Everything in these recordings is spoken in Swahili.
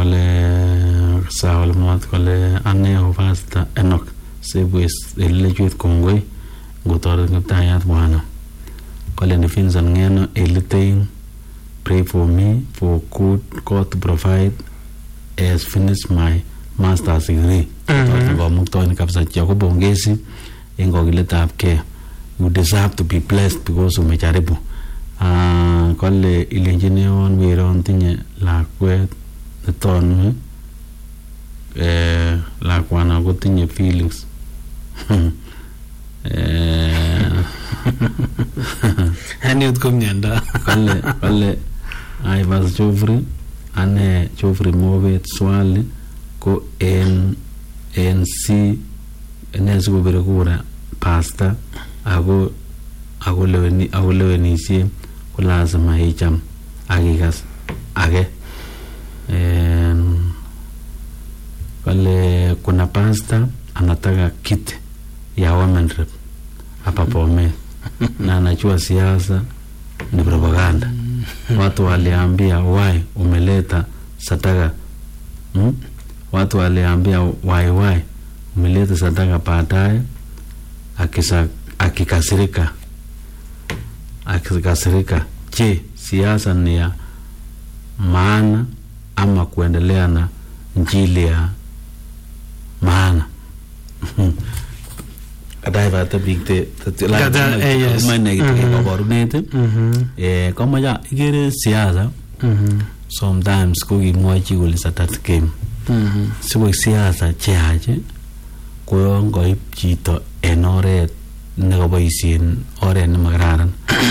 kole sawa mot kole ane Pastor Enoch sebwes elechut kongoi ngotoret ngiptayat bwana kole ni Vincent Ngeno elitein pray for me for good God to provide as finish my master's degree. Ngomuktoini kabisa chakubongezi ingokiletabke. You deserve to be blessed because umejaribu. Kole ilenjineon weron tinye lakwet netonu lakwana kotinye feelings. Haniut kumnyanda. Kole I was Joffrey ane Joffrey Mobet swali ko en si enezi kubire kura pastor ako lewenishe ko lazima icham akikas age. Kale kuna pastor anataka kiti ya women rep hapa Bomet na anajua siasa ni propaganda. Watu waliambia why umeleta sadaka. Watu waliambia why umeleta sadaka, baadaye akikasirika. Je, siasa ni ya maana ama kuendelea na njili ya maana? Kadaiva tabikte kama ya igere siasa sometimes kokimwochi kole satat game siwe siasa cheache koyon koib chito en oret nekaboisien oret nemakararan.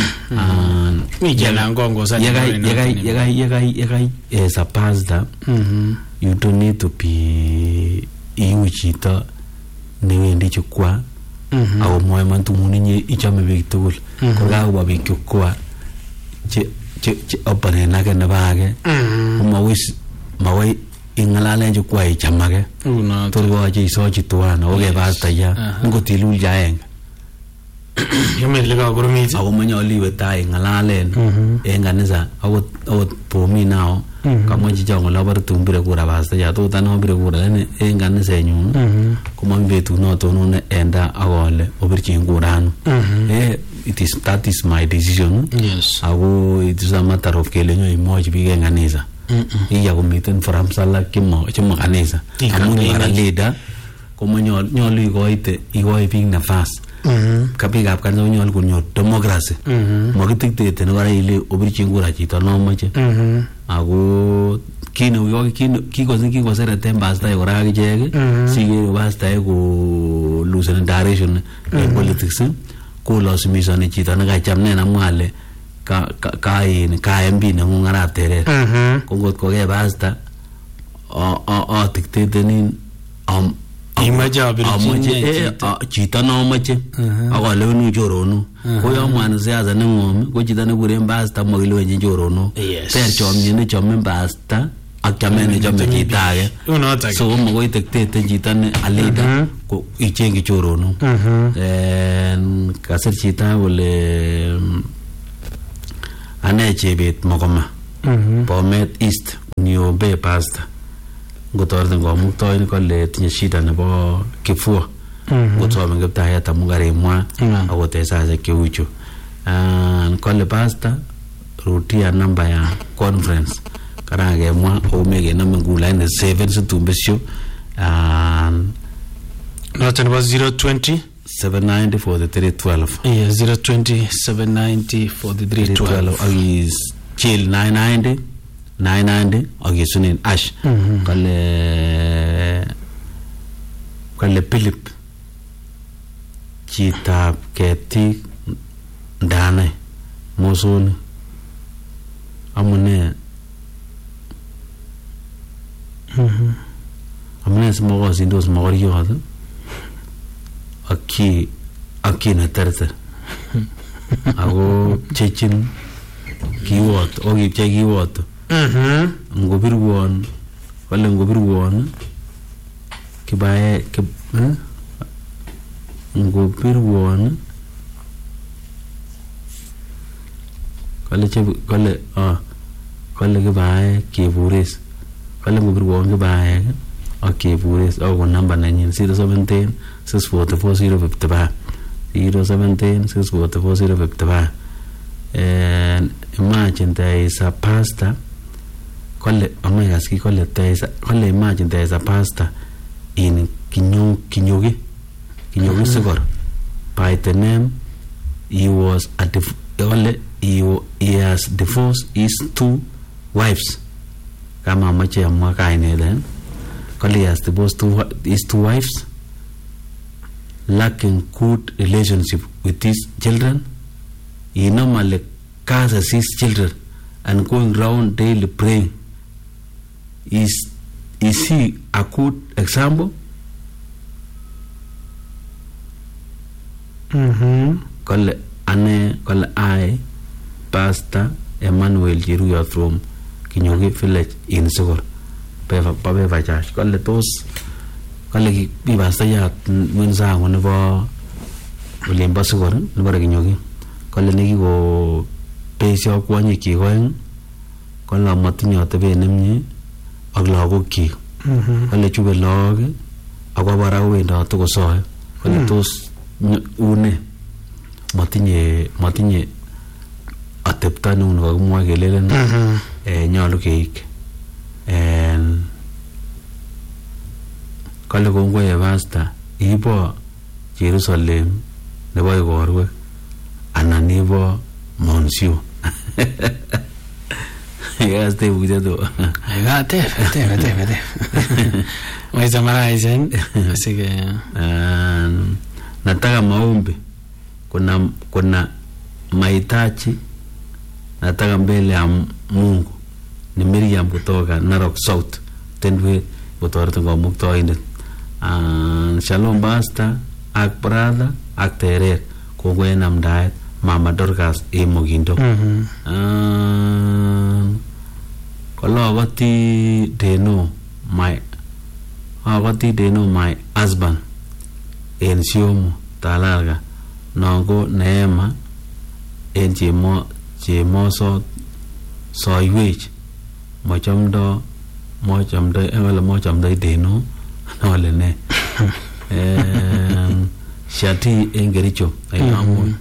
Yekai as a pastor you don't need to be iu chito newendi chukwa ako mwoe man tumuninye ichame biik tugul kokakoba biik chukwa che opponent ake nebo ake mawai ingalalen chukwa ichamake tor koache isochi tuwan ako ke pastor ya ngotilul chaeng ako manyolu iwe tai ngalalen en kanisa akot bomi nao kamwa chicho kole abore tumbire kura pastor ya tot ano bire kura en kanisenyun komami betut notonone enda akole obirchin kurano. That is my decision. Yes. Ako it is a matter of kele nyo imwochi biik en kanisa iya komiten from salak chemo kanisa amun para leader komanyolu ikoi biik nafas. Kabikab kanisa konyolu konyor democracy. Makitiktete nekora ile obirchin kura chito nomoche. Ako kikosereten pastor kora akichek sikere pastor ko losing direction en politics kolasimisani chito nekacham nena mwale ka MB nengung arap teret ko ngot ko ke pastor atiktetenin chito nomoche akolewenu choronok ko yon mwana siasa neng'om ko chito nekuren pastor makilewenjin choronok ter chomyet nechome pastor ak chamet nechome chito age so komokoi tekteten chito ne alida ko icheng'i choronok. Kasir chito kole ane Chebet Mogoma Bomet East niombe pastor ngotoretin komuktoin kole tinye shida nebo kifua ngotsomen kiptayat amu karimwa akotech saishek cheuchu. Kole pastor rudia namba ya conference karakemwa omekenome ngulaine 7 situmbesho noton nebo 020 790 4312 020 790 4312 akis chill 990 akisunin ash kale Philip chitab ketik ndanai mosoni amune simokosindos mokoryot aki neterter ako chechin kiwot okipchei kiwot ngobirwon kibae ngobirwon kale kibae kebures kale ngobirwon kibaek akebures ako number nenyin 017 644 055 017 644 055. And imagine there is a pastor. Kale amayaski kale there is kale imagine there is a pastor in Kinyogi Sigor. By the name, he was he has divorced his 2 wives. Kama mache amwa kaine then. Kale he has divorced his 2 wives, lacking good relationship with his children. He normally casts his children and going around daily praying. Is he a good example? Kale I, Pastor Emmanuel Jiruya from Kinyogi village in Sogor, Pabeva Church. Kale tos kale bi pastor ya mwenza ngo William Basogor nebo Kinyogi. Kale nekiko pesyo kwanye kikoeng kole matinye atebet nemie ak lagokkyik. Kale chube lagok ako bara wendote kosoe. Kale tos une matinye atepta neu nekakimwa kelelen nyolu keik. Kale kongoi pastor ibo Jerusalem nebo igorwek anan ibo Monsio. Yes, they would do. I got it. Why summarize? Nataka maombi. Kuna mahitaji nataka mbele ya Mungu. Ni Miriam kutoka Narok South. Tendwe kutoka kwa muktoindet. Shalom pastor, ak brother, ak terer. Kongwe namdaet Mama Dorcas Mogindo. Agati deno my husband en siomo talaga nango neema en chemo soywech mochomdo deno nole ne shati en Kericho ainamu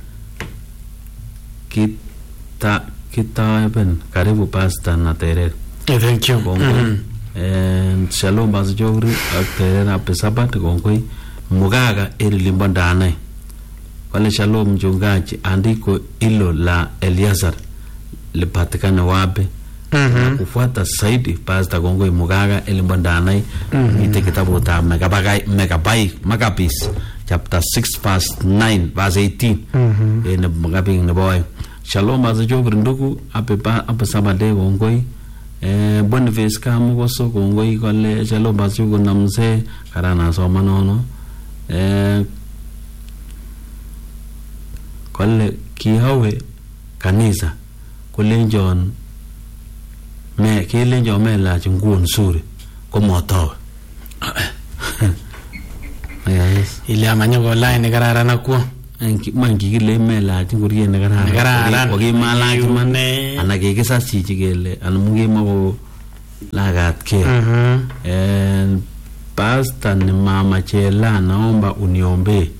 kita ben karibu pastor na terer. Thank you. And shalom bazjogri ak terer ape sabat gongoi mugaga ililimba ndane. Wale shalom mchungaji andiko ilo la Eliazar lipatikana wapi? Kufuata zaidi pastor gongoi mugaga ililimba ndane. Ite kitabu ta Maccabees chapter 6 verse 9 verse 18. In Maccabees the boy. Shalom bazjogri ndugu ape sabade gongoi. Boniface kamu koso kongoi kole shalom bazjogri namse karana somanono. Kole kihawe kanisa kulenjon me la nguo nzuri komotawe. Yes. Ile amanyo ko line kararana kwa. Mangi kile me la ngurie ne kararana. Ogi mala man ana kekesa chichi kele ana mungi mako lagat ke. And pastor ni Mama Chela naomba uniombe.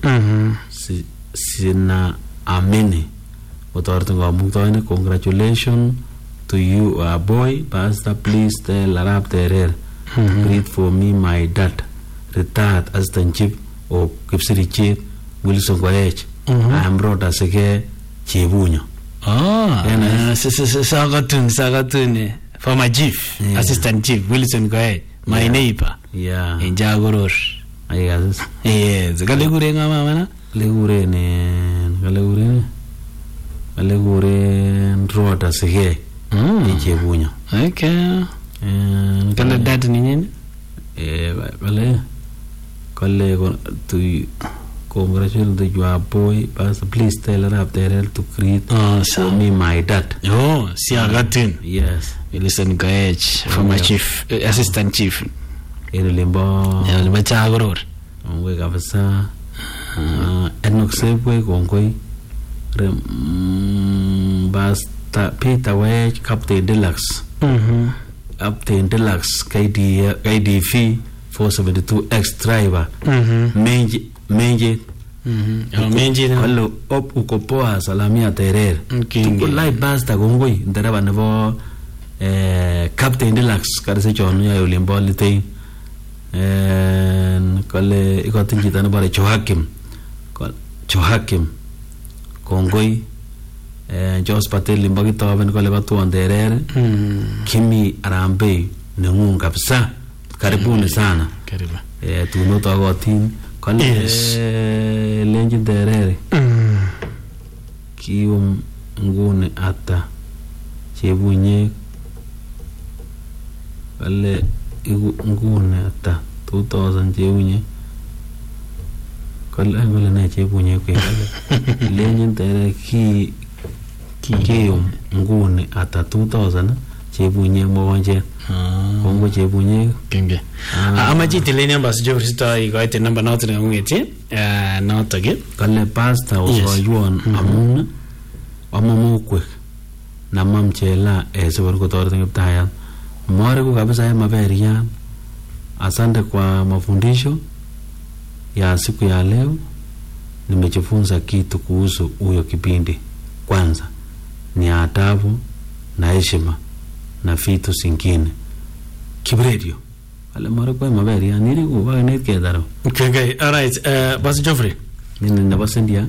Sina amini. Utorto kwa muktoine congratulations to you boy pastor, please tell Arab Terer read for me my dad retired assistant chief of Kipsiri Chief Wilson Koech. I am brought as a Chebunyo. Sagatun former chief assistant chief Wilson Koech, my neighbor. Yeah. In Jagoror. Yes. Yes. Galegure ngama na? Galegure brought as a Chebunyo. Okay. Kala dad ni nini? Kale to congratulations to your boy pastor, please tell Arab Terer to create for me my dad. Oh, Siagatin. Yes. Wilson Koech, former chief assistant chief. Ililimbo Chagoror. We kabisa Enoch Sebwe kongoi basta Peter Wage Captain Deluxe. Captain Deluxe KDV 472X driver menje menje hello op uko poa salamia terere tuko live basta gongoi ndereba nebo Captain Deluxe karese chonu ya ulimbo lite kale ikotin kita nebo Johakim kongoi Jos Patel limbo kitoben kale batuan terere Kimi Arambe nengung kabisa karibuni sana karibu tunoto agotin kale lenjin terere kium ngune ata chebunye kale ngune ata 2000 chebunye kale ne chebunye kwe kale lenjin terere kium ngune ata 2000 chebunye mogonje kongo chebunye kenge amaji tileni ambas jo rista igoite number not na ngeti not again kale pasta osoyuon amun amamukwe na mamchela esebor kotorten kiptayat mware ko kabisa ya maberian. Asante kwa mafundisho ya siku ya leo, nimejifunza kitu kuhusu huyo kipindi. Kwanza ni adabu na heshima na vitu zingine. Kibredio ale mara kwa maberi ya nili kuwa net kedaro. Okay, all right. Bas Geoffrey nini nabasendia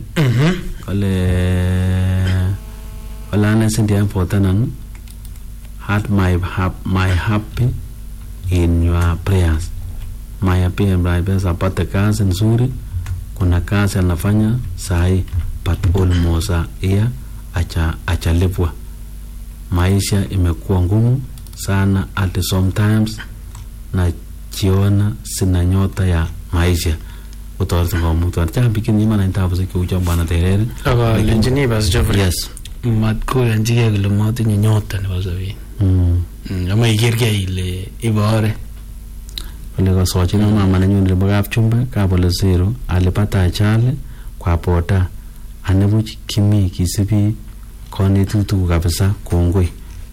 kale ana sendia important had my happy in your prayers. My happy and my best apate kazi nzuri, kuna kazi anafanya sahi but almost here achalipwa. Maisha imekuwa ngumu sana at sometimes na jiona sina nyota ya maisha. Utorto kwa mtu anataka bikini mana nitabu ziki ujamba terere. Aba lenjini bas Geoffrey. Yes. Matko yanjige gulumati nyota ni bazawi. Ama igirge ile ibare. Wale sochi na mama na nyundri bagap chumba kabole zero alipata achale kwa pota anebuchi kimi kisibi koni tutu kabisa kongoi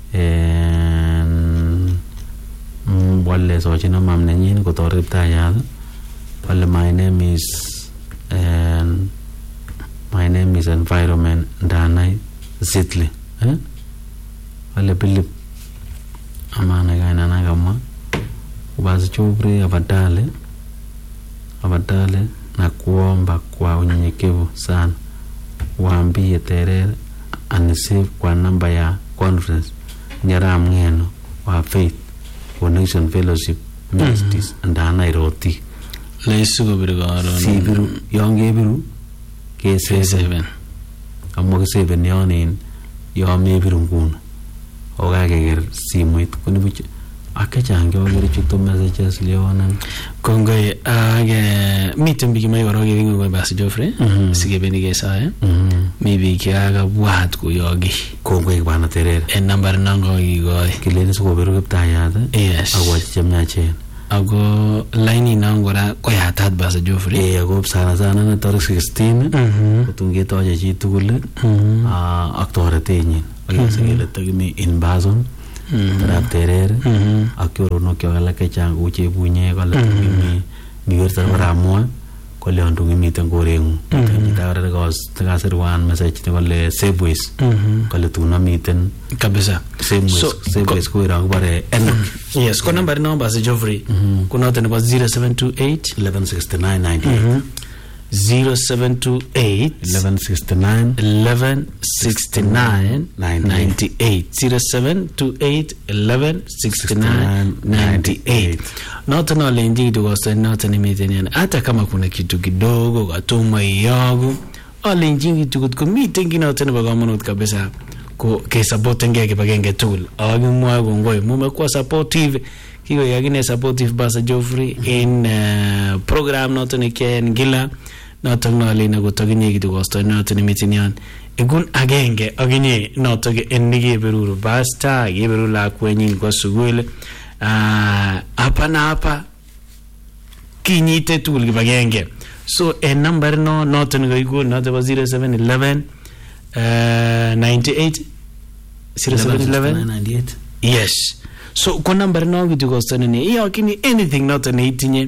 wale sochi na mama na nyini kutoripta yada wale my name is Environment Danai Zitli wale Philip amana gaina nagama ubazi chobri abadale na kuomba kwa unyenyekevu sana waambie terere anisave kwa namba ya conference nyara mngeno wa Faith Connection Fellowship Ministries ndana iroti leisu go birgaro sibiru yonge biru K7 ammo K7 yonin yome biru nguna ogageger simoit kunibuche akachange ogere chuto messages leona kongoi age mitem bigi mai goroge bingo go bas Geoffrey sige benige sae maybe kiaga bwat ko yogi kongoi bana terere en number nango igoi kilene so beru kiptayada yes agwache mnyache ago line nangora ko yatat bas Geoffrey ago sana na tarik 16 kutunge toje chi tugul aktoretenyin akisegele tagimi in bazon tarap terere akoro no kyo ala kechangu uche bunye kala mi werta ramwa kole ondungi miten gorengu tawara gos tagasirwan message te kole sebwis kole tuna miten kabisa sebwis ko ira bare enok yes ko number no bas Geoffrey kuna tene was 0728 116998 0728 1169 98 0728 116998 not no lendi do gosta not ni miteni hata kama kuna kitu kidogo katuma yogo alenjingi tukut meeting na tena bagamonot kabisa ko ke support ngeke bagenge tool agimwa ngoi mumekuwa supportive kiyo yagine supportive basa Geoffrey in program not ni ken gila notok nali na gotoginye gitu gosto notok mitinian egun agenge aginye notok ennige beruru basta geberu la kwenyin kwa sugule hapa na hapa kinyite tugul gibagenge so a number no notok ngo notok 0711 98 0711 98 yes so ko number no kitu kostone ni iyokini anything noto neitinye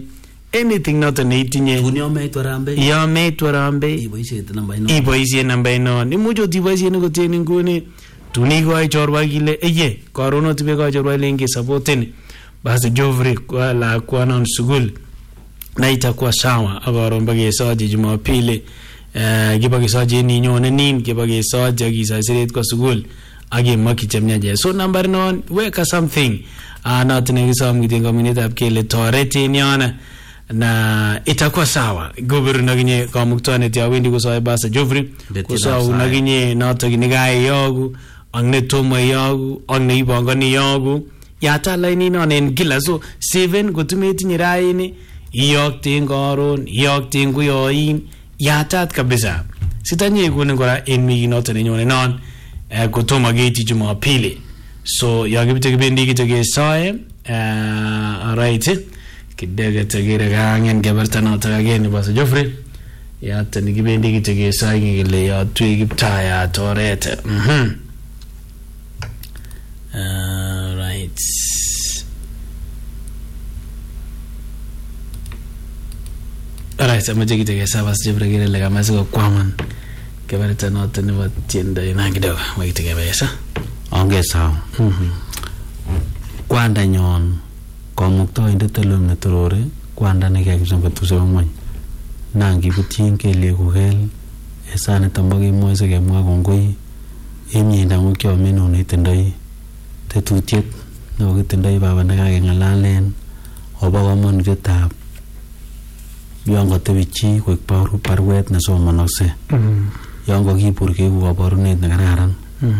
Tunyo meitwarambe. ya meitwarambe iboisie namba ino imucho tiboisie ni kotieni nguni tuni ko chorwa kile eye karono tibe ko chorwa lengi supporten basi Jovri kwa la kwa non sugul na itakuwa sawa agaromba gesoje Jumapili gibagisoje ni nyone nin gibagisoje gisasiret kwa sugul agi makichemnyaje so number no weka something not negisom gitengo minute kele toreti nyona na itakuwa sawa goberu naginye kamuktane tia wendi kusae basa Jovri kusae naginye noto ginigae yogu angne tomo yogu angne ibangani yogu yata laini nonen gila so 7 kutumeti nyiraini iyokten koron iyokten kuyoin yatat kabisa sitanye kunen kora enmi noto nenyone non kutoma geti Jumapili so yagibite kibendi kitege sae right kidege tegere gangen geberta noto again basa Jovri yata ni kibendi kitege sae ngile ya twi giptaya torete right alright amaje kitege sae basa Jovri gere lega masiko kwaman keberta noto ni batienda ina kidogo magitege besa Onge sawa. Kwanda nyon komuktoindet elum netorore kwanda nekakisombe tusomony nangi butyin kele kukel esane tambogi moise kemwa kongoi emyenda ngokyo menun itindoi tetutiet nokitindoi baba nekakeng'alalen obo komonutietab yon kotebi chi koik barwet nesomonokse yon kokibur keibu kaborunet nekararan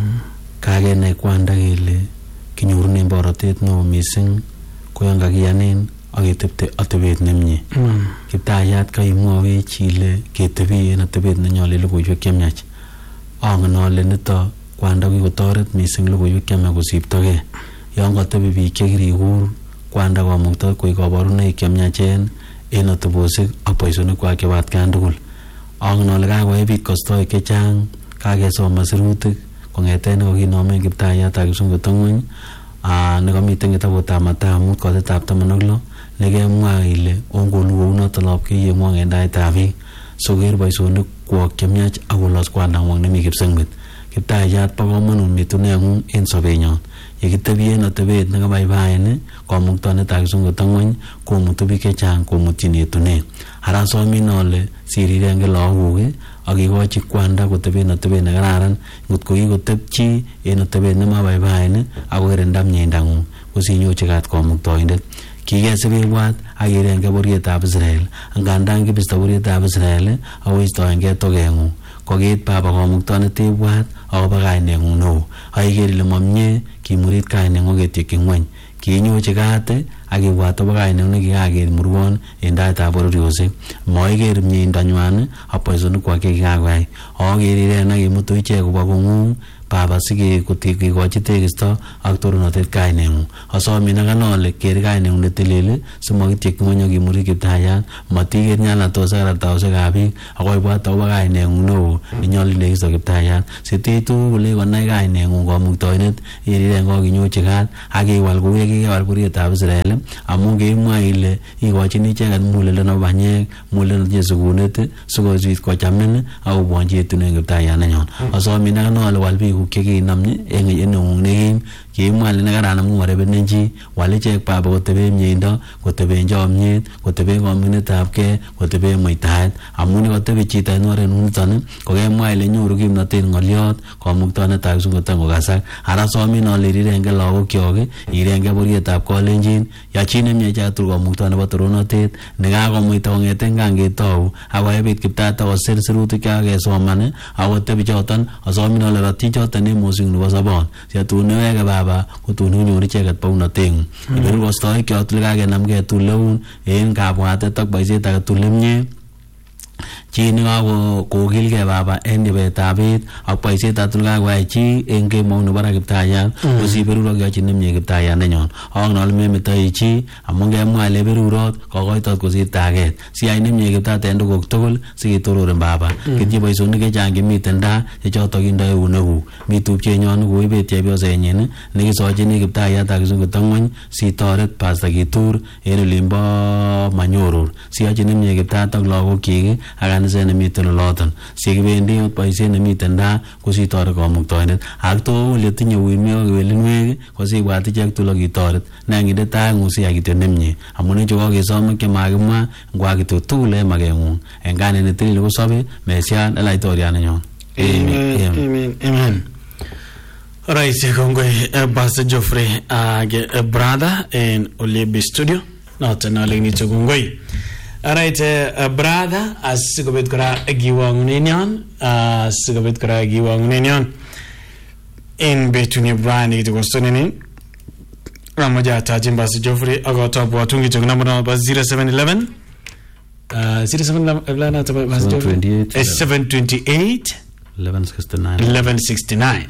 kagenai kwanda kele kinyorunen borotet neo mising ko yon kakiyanen aketebte atebet nemie kiptayat kaimwawech ile ketebi en atebet nenyolu logoiwek chemiach angen ale nito kwanda kikotoret mising logoiwek chemiach kosiptogei yon katebi biik chekirikur kwanda komukto koik kaborunoik chemiachen en atebosiek ak boisionikwak chebo atkan tugul angen ale kakoyai biik kostoik chechang kakesoman sirutik kongeten kokinomen kiptayat ak kipsengwet ng'weny nekomiten kitabutab Mathayo 5:16 nekemwa ile ongonu kounoto lapkeiyeng'wong en taitab biik soker boisionik kwok chemiach ak kolos kwandang'wong nemi kipsengwet kiptayat bo komonut mituneng'ung en sobenyon yekitebi en atebet nekabaibaen komuktonetab kipsengwet ng'weny komutu biik chechang komutyin etunet ara somin ole sirirenge lagok ak ikochi kwanda koteben atebet nekararan ngot ko kikoteb chi en atebet nemabaibaen ako kirinda mieindang'ung kosinyochi kat komuktoindet kikesibibwat ak irenge borietab Israel angandan kibisto borietab Israel akoistoengei togeng'ung kokiit baba komuktonet ibwat akobo kaineng'ung neo akiker ile momie kimurit kaineng'ung ketyekyi ng'weny kinyochi kat ak ibwat akobo kaineng'ung nekikaker murwon en taitab bororiosiek moiker mieindanywan ak boisionikwak chekikakoyai akeriren ak imutu ichek kobo kong'ung baba sikikochi tekisto ak torornatet kaineng'ung asomin akanole ker kaineng'ung netilil simakityekyi ng'weny akimurit kiptayat matiker nyalatos ak ratausiekab biik akoibwat akobo kaineng'ung neo nenyolu nekisto kiptayat sitech tugul konai kaineng'ung komuktoindet iriren kokinyochi kat ak iwal kou yekikewal borietab Israel amu keimwa ile ikochini icheket muguleldo nebo banyek muguleldo netinye sukunet sikosich kochamin akobwonchi etunen kiptayat nenyon asomin akanole wal biik chekinamnyi en eung'ung nekim keimwa ile nekaran amu morebenen chi wal ichek baba koteben mieindo koteben chomyet koteben komunetabgei koteben muitaet amu nekatebi chito en oret niton kokemwa ile nyoru kimnotet ng'oliot komuktonetab kipsengwet kokasak ara somin ale irirenge lagokyok irenge borietab kolenjin yachin nemie chatul komukto nebo torornatet nekakomuita kong'eten kangetou akoebit kiptayat akosir sirutik chekakesoman akotebi choton asomin ale ratyi choton en mosik nebo sobon siatun neweke baba kotun konyor icheket bounoteng'ung iberu kostoik chotul kakenamgei tuleun en kabwatet ak boisiet agetugul nemie chi nekako kokilgei baba en ibetab bet ak boisiet atul kakoyai chi en kemout nebo Kiptayat kosib berurok yochin nemie Kiptayat nenyon ak nol memetoi chi amun kemwa ile berurot kokoitot kosir taget siyai nemie Kiptayat en tuguk tugul sikitororen baba kityi boisionik chechang chemiten taa chechotok kindoi eunekuk mi tupchenyon koibet chepyosenyin nekisochini Kiptayat ak kisungut ng'weny sitoret Pastor Kitur en olimbo Manyoror siyochin nemie Kiptayat ak lagokyik ak kaniset nemiten oloton sikibendi ot boisiet nemiten taa kositoret Kamuktaindet ak tugul yetinye uinwek ak kewelinwek kosibwat ichek tugul akitoret nenginde tai ng'ung siyai kityo nemie amun en chu kokesom chemakimwa ngwa kityo tugul en makeng'ung en kanet netilil nebo sobet Mesian Laitoriat nenyon. Amen. Alright, kongoi Pastor Geoffrey brother in Olebi studio. Not another to kongoi. Alright, brother, as sigobit kora giwangunenyon, sigobit kora giwangunenyon. In between Brian it was turning. Ramaja tajin Pastor Geoffrey agota bwatungi to number 0711 728 1169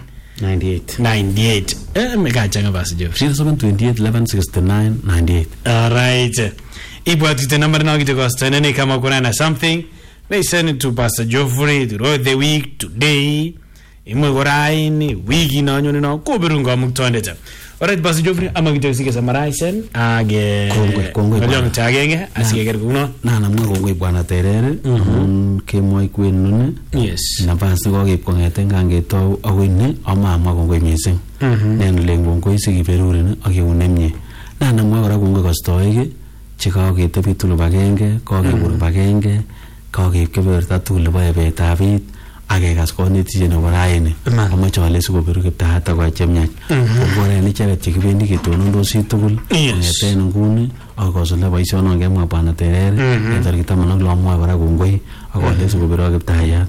98 megachanga Pastor Geoffrey 728 1169 98. Alright, ibwatite number na kitikosta nene kama kuna na something they send it to Pastor Geoffrey throughout the week today imwe koraini wiki na nyoni na koberunga Kamuktaindet. Alright, Pastor Geoffrey amakitosike summarizen age kongoi tagenge asikeker kuno na namwa kongoi bwana Terere kemoi kwenune yes nafasi kokeib kongeten kangetou akoi ni amamwa kongoi mising nen len kongoi sikiberurin ak keun nemie na namwa kora kongoi kostoik chekaketebi tugul bagenge kakebur bagenge kakeib kebeberta tugul nebo ebetab it akekas konetisiet nebo raini amoche ale sikoberu Kiptayat ak chemyach kokoren icheket chekibendi ketonondosi tugul kongeten nguni akosulda boisionon kemwa bwana Terere en tarikit 16 amwoe kora kongoi akole sikoberu Kiptayat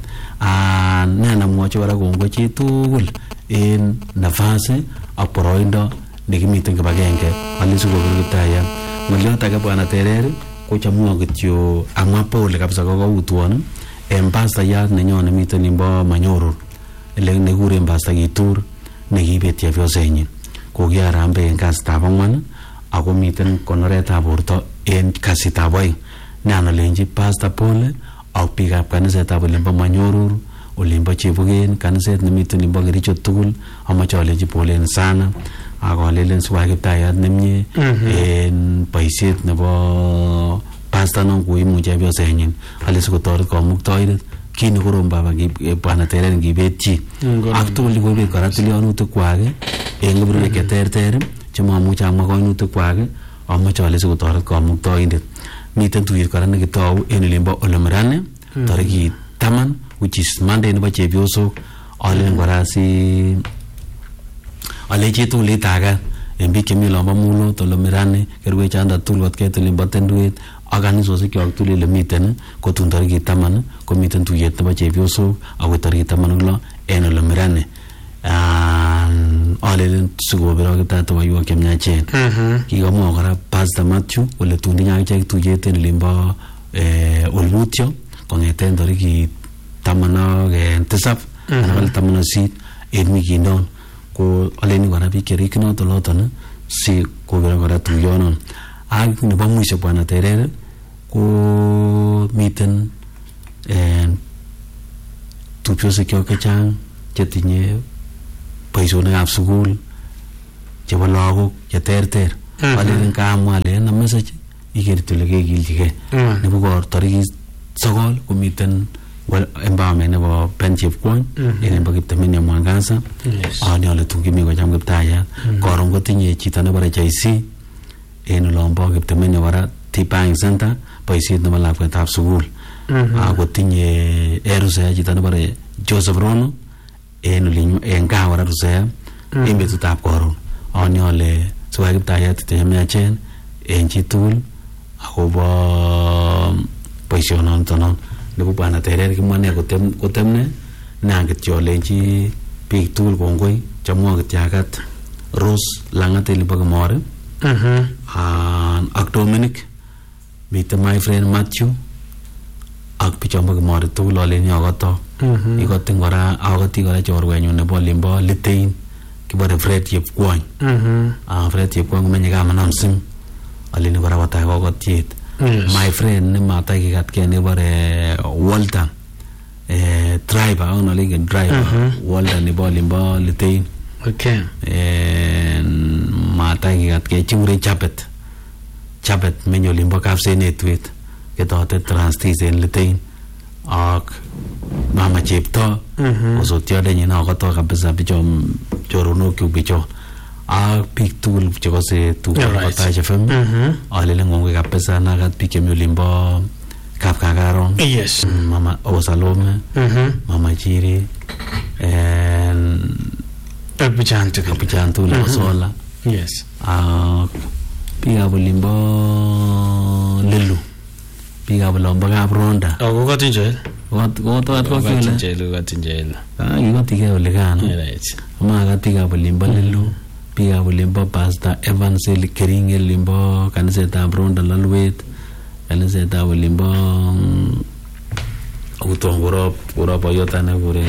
ne namwochi kora kongoi chi tugul en nafasi ak boroindo nekimiten kibagenge ale sikoberu Kiptayat. Ngoliot age bwana Terere kochamwa kityo amwa pole kabisa kokoutwon en pastayat nenyon nemiten nimbo Manyoror ele nekikuren Pastor Kitur nekibet chepyosenyin kokiarambe en kasitab 4 ako miten konoretab borto en kasitab 2 neanolenji Pastor pole ak biikab kanisetab olimbo Manyoror olimbo Chebugen kaniset nemiten nimbo Kericho tugul amoche alenji polen sana akolelen sikwai Kiptayat nemie en boisiet nebo Pastor non kuimu chepyosenyin ale sikotoret Kamuktaindet kit nekorom baba bwana Terere ngibet chi ak tugul koibet kora tilyonutik kwak en kebeberwek cheterter chemamuche amwa koinutik kwak amoche ale sikotoret Kamuktaindet. Miten tuyet kora nekitou en olimbo Olemirane tarikit 10 which is Monday nebo chepyosok alen kora si ale chi tugul itagat en biik chemi olombo Mulot Olemirane Kerwechanda tugul kotket olimbo Tenduet ak kanisosiek kyok tugul elemiten kotun tarikit 10 komiten tuyet nebo chepyosok akoi tarikit 16 en Olemirane alelen sikoberu Kiptayat wayuak chemyachen kikamwa kora Pastor Matthew kole tun tinye akichek tuyet en olimbo Olmutyo kong'eten tarikit 17 anan 18 en wikindon ko aleni kora biik cherikchinot oloton si koberu kora tuyonon ak nebo mwisho bwana Terere ko miten tupchosiek kyok chechang chetinye boisionikab sukul chebo lagok cheterter alelen kaamwa alen message ikerti ole kekiljigei nebo kor tarikit 9 komiten empowerment nebo Ben Chepkwony en nebo Kiptemenia Mwangasa ani ale tun kimi kocham Kiptayat koron kotinye chito nebore JC en olombo Kiptemenia kora T-Bank Center boisiet nebo lakwetab sukul ako tinye Rusea chito nebore Joseph Rono en olinyu en gaa kora Rusea en betutab koron ani ale sikwai Kiptayat chemyachen en chitugul akobo boisionoton nebo bwana Terere kimwa ne kotemne nanget cholenji biik tugul kongoi chamwa kityakat Rose Langat elibo Kemore ak Dominic miten my friend Matthew ak bichombo kimori tugul alen yokoto ikotin kora akoti kora chorwenyu nebo limbo Litein kibore Fred Chepkwony Fred Chepkwony menye kamanam sim alini kora watai kokotiet my friend ne matai kikatkei nebore Walter driver only driver Walter nebo limbo Litein okay matai kikatkei chingure Chapet menyo limbo Kapsenetwet ketote Transtis en Litein ak mama Chepto osotiondenyin akoto kabisa bichom choronok bicho ak biik tugul chekose tugul Taach FM alele ngongwe kabisa nakat biik chemi olimbo Kapkagaron yes mama Osalome mama Chiri bichon tugul Osola yes ak biikab olimbo Lelu biikab olombo Kapronda ako katinjel katinjel kikotikei olikan amakat biikab olimbo Lelu biikab olimbo Pastor Evans Kering olimbo kanisetab Ronda Lalwet kanisetab olimbo Utongorop boyotane kure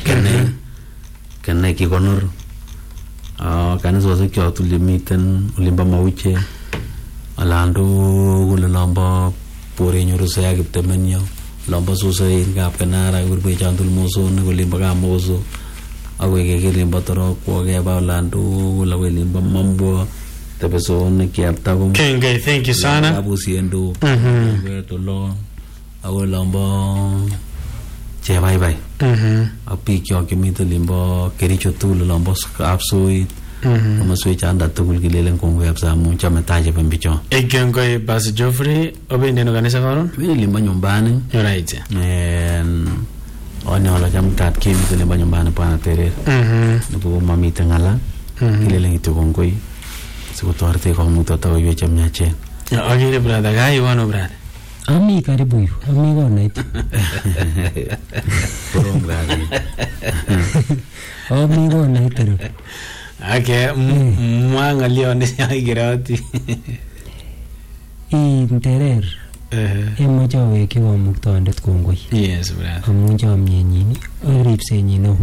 Kenai Kikonor kanisosek chotul miten olimbo Mauche alando olombo Porenyo Rusaya Kiptemenyo lombo Susain Kapkanara kurbe chantul Mosonik olimbo Kamoso akwe kelimbo Torokwo keba olando olimbo Mambo Tebesonik Kiaptagum Kenge thank you sana Abusiendo Tolo olombo Chebaibai ak biik chok chemiten olimbo Kericho tugul olombo Kapsoit komaswech anda tugul kilelen kongoi kabisa amun chome Taach FM bichon Kengoi Pastor Geoffrey obendi no kanisa karon olimbo nyumbani right oni hola chamtat kimi olimbo nyumbani Bwana Terer nebo mamiten ngala kilelen kityo kongoi sikotorete komuto takoiwech chemyachen agere brother kaiwano brother ami karibu yu ami konait borom gari ami konait ru ake mwangalio igirati Terer emoche awekyi Kamuktaindet kongoi yes brother amun chomyenyin ak ripsenyin neo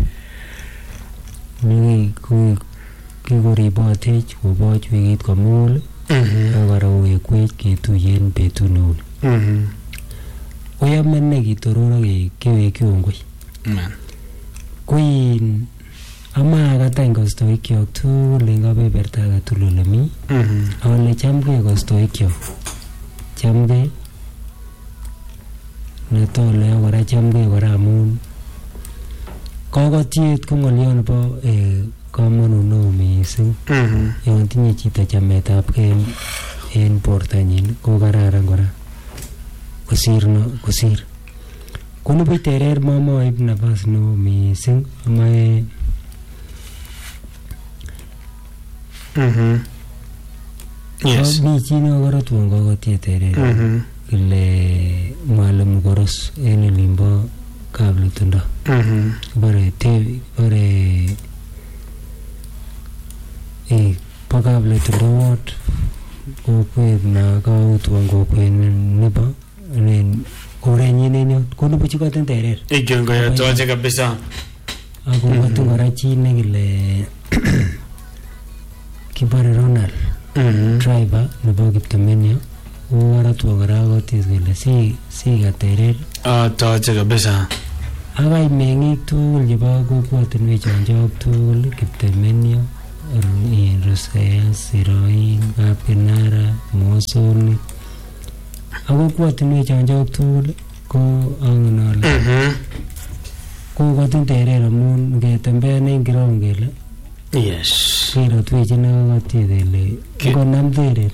kikoribotech koboch wikit komugul ak kora kowekwech ketuyen betut neu koyome ne kitoror ak kewekyi kongoi kuin amakat kostoikyok tugul en kebeberta agetugul olemi ale chamgei kostoikyok chamgei netole ak kora chamgei kora amun kokotiet ko ng'olyo nebo komonut neo mising yon tinye chito chametabgei en bortanyin ko kararan kora kosir konubuch Terer mamoib nafas neo mising amae yes mi chi nekorotwon kokotiet Terer kile Mwalimu Koros en olimbo Kaplutundo kibore po Kaplutundo ward kokwet na kautwon kokwet nebo korenyin en yon konubuch kotin Terer Kengoi toche kabisa ako kotin kora chi nekile kibore Ronald driver nebo Kiptemenyo kokorotwon kora kotis kele sika Terer toche kabisa akai meng'ik tugul chebo kokwotinwek chonchok tugul Kiptemenyo Rusaya Siroin Kapkinara Mosonik ak kokwotinwek chonchok tugul ko angen ale kokotin Terer amun ngetembean en kirong kele yes kerotwech nekokotiet ele konam Terer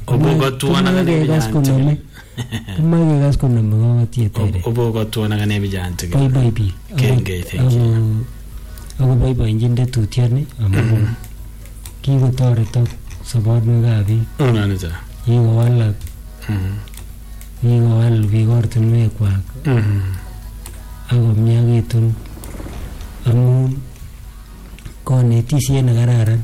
komakekas konome kokotiet Terer obokotuon akane bijan tugul boiboi biik ako boiboenjin tetutioni amun kikotoretok sobonwekab biik kikowalak kikowal biik ortinwekwak akomnyakitun amun konetisiet nekararan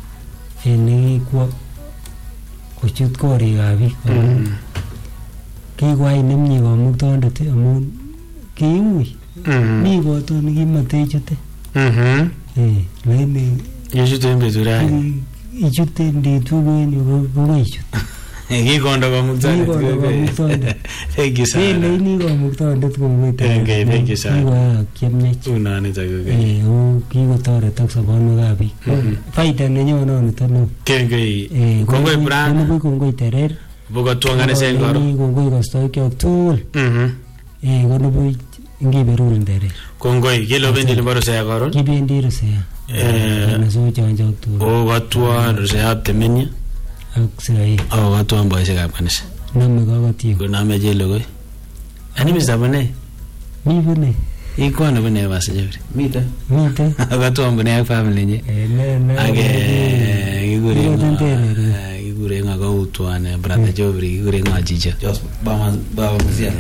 en nekikwo kochut korikab biik kikwai nemye kamuktaindet amun kiui mi kotoni kimatechute lakini yechute betura ichute ndituken kokoichut kikondo kamuktaindet thank you sana leini kamuktaindet okay thank you sana kiamnyech unanito kikotoretok sobonwekab biik faida nenyono nito kengei kongoi brand kongoi terer bokotwangane sen koro kongoi kostoikyok tugul konobuch ngiberurin terer kongoi kilo bendi limbo Rusea koro kibendi Rusea naso chanjok tugul katwa Rusea temenya ak sirai katwa boisiekab kanisa name kakatiek koname jelo koi ani misabane mi bune ikone bune basi jebri mite katwa bune ak family nye kigure nga kautwane brother Jobri kigure nga jicha baba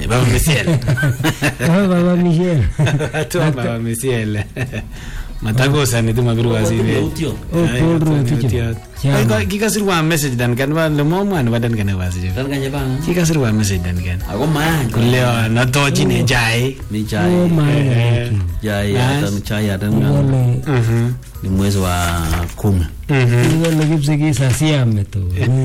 Michelle matagosani tu mabiru wazine kikasirwa message dan kan ba lemomwan badan kan wasi dan kan jabang kikasirwa message dan kan ako man kuleo natoji ne jai ni jai atan chai atan ni mwezi wa 10 ile kipsiki sasia meto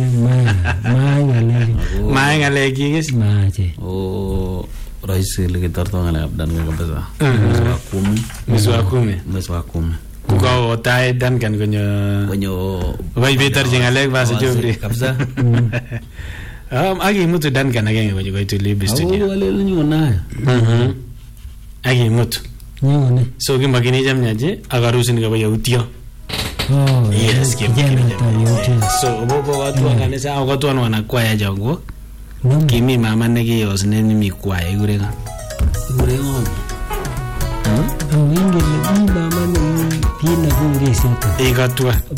maangale kigis maaje rais likitarto ngala dan kabisa mwezi wa 10 kukao tai dan kan konyo vai betar jingale basa Jobri kabisa agi mutu dan kan agenge konyo koitu libi studio wale nyona agi mutu nyone so kimakini jamnyaje agarusin ka baya utio yes so bobo watu kanisa au watu wanakwaya jango kimi mama nekiyos neni mikwaya igurega ingele mama ni pina kungesi ikatwa